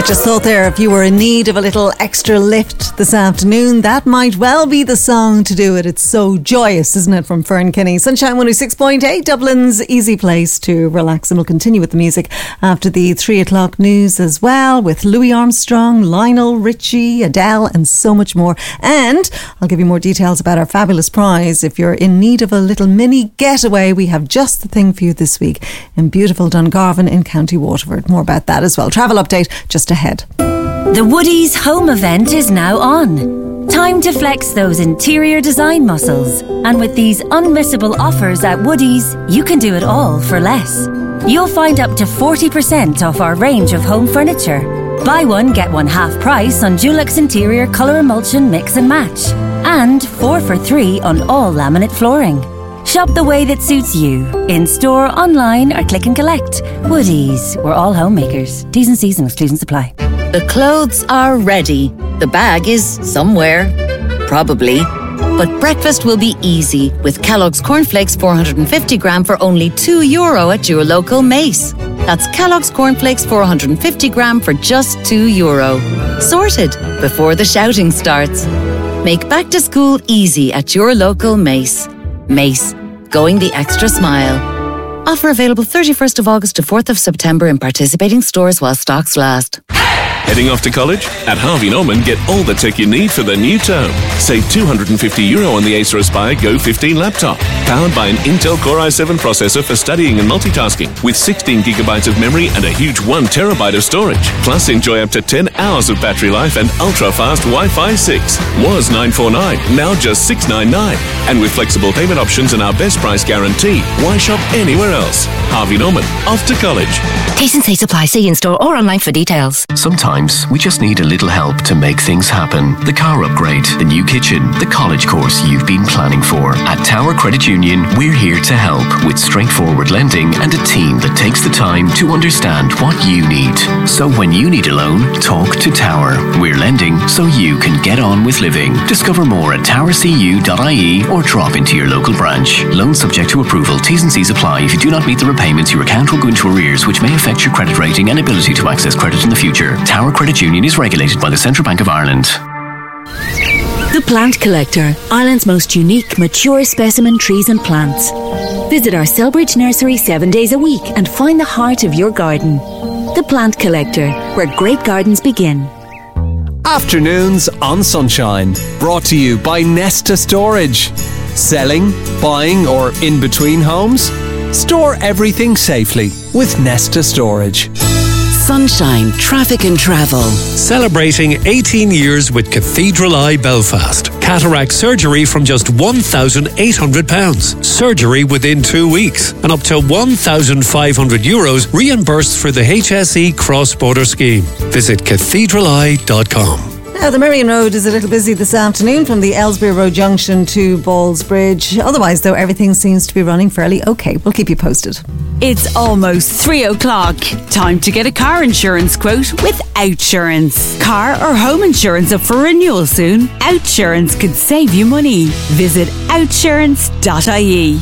Just thought there, if you were in need of a little extra lift this afternoon, that might well be the song to do it. It's so joyous, isn't it, from Fern Kinney. Sunshine 106.8, Dublin's easy place to relax. And we'll continue with the music after the 3 o'clock news as well, with Louis Armstrong, Lionel Richie, Adele and so much more. And I'll give you more details about our fabulous prize. If you're in need of a little mini getaway, we have just the thing for you this week in beautiful Dungarvan in County Waterford. More about that as well. Travel update just ahead. The Woodies home event is now on. Time to flex those interior design muscles. And with these unmissable offers at Woodies, you can do it all for less. You'll find up to 40% off our range of home furniture. Buy one, get one half price on Dulux Interior Colour Emulsion Mix and Match. And 4 for 3 on all laminate flooring. Shop the way that suits you. In-store, online or click and collect. Woodies, we're all homemakers. T's and C's and exclusions apply. The clothes are ready. The bag is somewhere. Probably. But breakfast will be easy with Kellogg's Cornflakes 450 gram for only €2 at your local Mace. That's Kellogg's Cornflakes 450 gram for just €2. Sorted before the shouting starts. Make back to school easy at your local Mace. Mace, going the extra mile. Offer available 31st of August to 4th of September in participating stores while stocks last. Heading off to college? At Harvey Norman, get all the tech you need for the new term. Save €250 on the Acer Aspire Go 15 laptop. Powered by an Intel Core i7 processor for studying and multitasking, with 16GB of memory and a huge 1TB of storage. Plus, enjoy up to 10 hours of battery life and ultra-fast Wi-Fi 6. Was $949, now just $699. And with flexible payment options and our best price guarantee, why shop anywhere else? Harvey Norman, off to college. T&C supply. See in-store or online for details. Sometimes we just need a little help to make things happen. The car upgrade, the new kitchen, the college course you've been planning for. At Tower Credit Union, we're here to help with straightforward lending and a team that takes the time to understand what you need. So when you need a loan, talk to Tower. We're lending so you can get on with living. Discover more at towercu.ie or drop into your local branch. Loan subject to approval. T's and C's apply. If you do not meet the repayments, your account will go into arrears, which may affect your credit rating and ability to access credit in the future. Tower Credit Union is regulated by the Central Bank of Ireland. The Plant Collector, Ireland's most unique, mature specimen trees and plants. Visit our Selbridge nursery 7 days a week and find the heart of your garden. The Plant Collector, where great gardens begin. Afternoons on Sunshine, brought to you by Nesta Storage. Selling, buying or in between homes? Store everything safely with Nesta Storage. Sunshine Traffic and Travel. Celebrating 18 years with Cathedral Eye Belfast. Cataract surgery from just £1,800. Surgery within 2 weeks. And up to €1,500 reimbursed for the HSE cross-border scheme. Visit cathedraleye.com. Now, the Merrion Road is a little busy this afternoon from the Ellesmere Road Junction to Ballsbridge. Otherwise, though, everything seems to be running fairly okay. We'll keep you posted. It's almost 3 o'clock. Time to get a car insurance quote with Outsurance. Car or home insurance up for renewal soon? Outsurance could save you money. Visit outsurance.ie.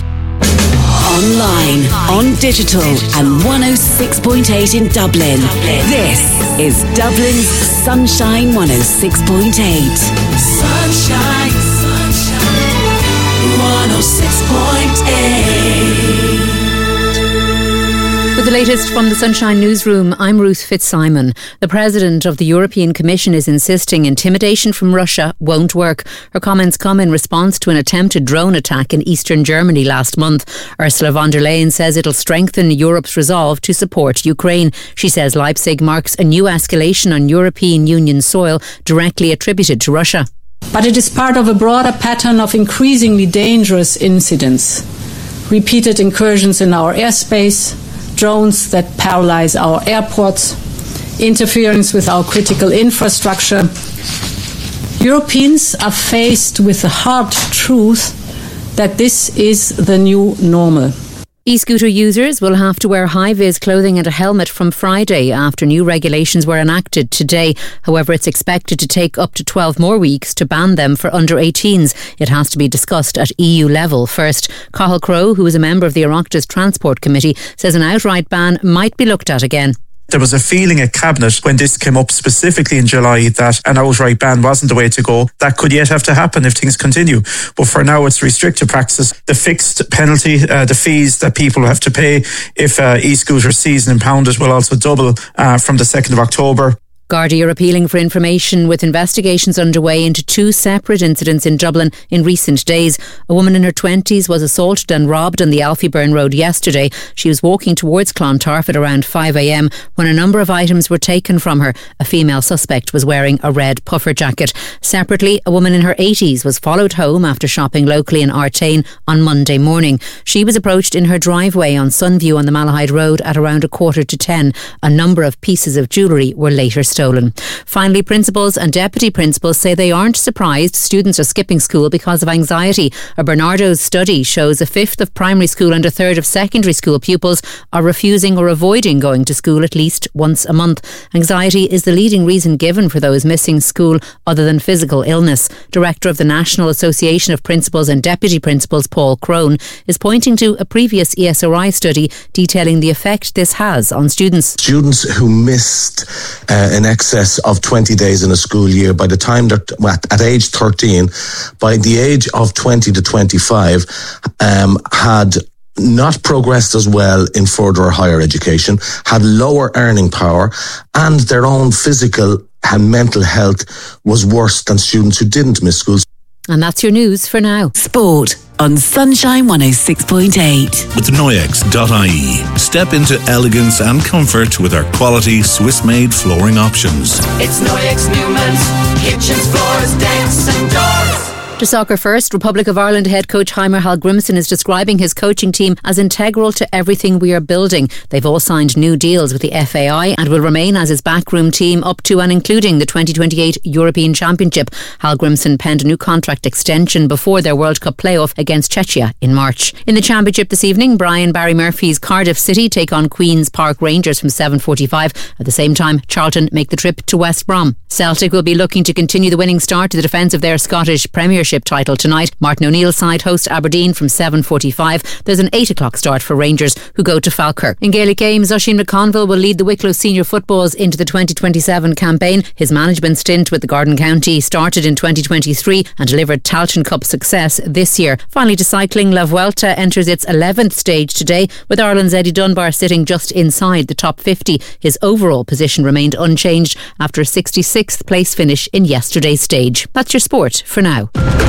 Online, on digital, and 106.8 in Dublin. This is Dublin's Sunshine 106.8. Sunshine, sunshine, 106.8. With the latest from the Sunshine Newsroom, I'm Ruth Fitzsimon. The President of the European Commission is insisting intimidation from Russia won't work. Her comments come in response to an attempted drone attack in eastern Germany last month. Ursula von der Leyen says it'll strengthen Europe's resolve to support Ukraine. She says Leipzig marks a new escalation on European Union soil directly attributed to Russia. But it is part of a broader pattern of increasingly dangerous incidents. Repeated incursions in our airspace, drones that paralyze our airports, interference with our critical infrastructure. Europeans are faced with the hard truth that this is the new normal. E-scooter users will have to wear high-vis clothing and a helmet from Friday after new regulations were enacted today. However, it's expected to take up to 12 more weeks to ban them for under-18s. It has to be discussed at EU level first. Cathal Crowe, who is a member of the Oireachtas Transport Committee, says an outright ban might be looked at again. There was a feeling at Cabinet when this came up specifically in July that an outright ban wasn't the way to go. That could yet have to happen if things continue. But for now, it's restricted practices. The fixed penalty, the fees that people have to pay if e-scooter seized and impounded will also double from the 2nd of October. Gardaí are appealing for information with investigations underway into 2 separate incidents in Dublin in recent days. A woman in her 20s was assaulted and robbed on the Alfieburn Road yesterday. She was walking towards Clontarf at around 5 a.m. when a number of items were taken from her. A female suspect was wearing a red puffer jacket. Separately, a woman in her 80s was followed home after shopping locally in Artane on Monday morning. She was approached in her driveway on Sunview on the Malahide Road at around 9:45. A number of pieces of jewellery were later stolen. Finally, principals and deputy principals say they aren't surprised students are skipping school because of anxiety. A Bernardo's study shows a fifth of primary school and a third of secondary school pupils are refusing or avoiding going to school at least once a month. Anxiety is the leading reason given for those missing school other than physical illness. Director of the National Association of Principals and Deputy Principals, Paul Crone, is pointing to a previous ESRI study detailing the effect this has on students. Students who missed in excess of 20 days in a school year by the time they're at age 13, by the age of 20 to 25, had not progressed as well in further or higher education, had lower earning power, and their own physical and mental health was worse than students who didn't miss school. And that's your news for now. Sport on Sunshine 106.8. With Noyex.ie. Step into elegance and comfort with our quality Swiss-made flooring options. It's Noyex Newman's kitchens, floors, decks and doors. To soccer first, Republic of Ireland head coach Heimer Hallgrimsson is describing his coaching team as integral to everything we are building. They've all signed new deals with the FAI and will remain as his backroom team up to and including the 2028 European Championship. Hallgrimsson penned a new contract extension before their World Cup playoff against Czechia in March. In the Championship this evening, Barry Murphy's Cardiff City take on Queen's Park Rangers from 7:45. At the same time, Charlton make the trip to West Brom. Celtic will be looking to continue the winning start to the defence of their Scottish Premiership title tonight. Martin O'Neill's side host Aberdeen from 7:45. There's an 8 o'clock start for Rangers, who go to Falkirk. In Gaelic games, Oisin McConville will lead the Wicklow Senior Footballs into the 2027 campaign. His management stint with the Garden County started in 2023 and delivered Tailteann Cup success this year. Finally to cycling, La Vuelta enters its 11th stage today, with Ireland's Eddie Dunbar sitting just inside the top 50. His overall position remained unchanged after a 66th place finish in yesterday's stage. That's your sport for now.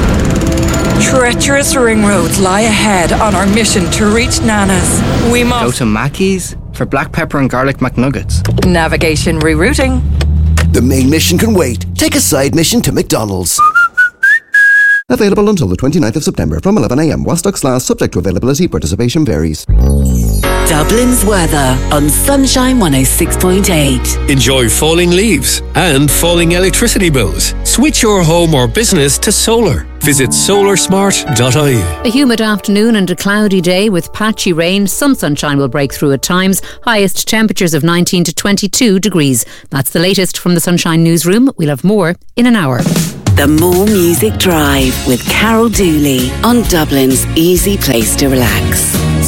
Treacherous ring roads lie ahead on our mission to reach Nana's. We must go to Mackey's for black pepper and garlic McNuggets. Navigation rerouting. The main mission can wait. Take a side mission to McDonald's. Available until the 29th of September from 11 a.m. while stocks last, subject to availability. Participation varies. Dublin's weather on Sunshine 106.8. Enjoy falling leaves and falling electricity bills. Switch your home or business to solar. Visit solarsmart.ie. A humid afternoon and a cloudy day with patchy rain. Some sunshine will break through at times. Highest temperatures of 19 to 22 degrees. That's the latest from the Sunshine Newsroom. We'll have more in an hour. The More Music Drive with Carol Dooley on Dublin's easy place to relax.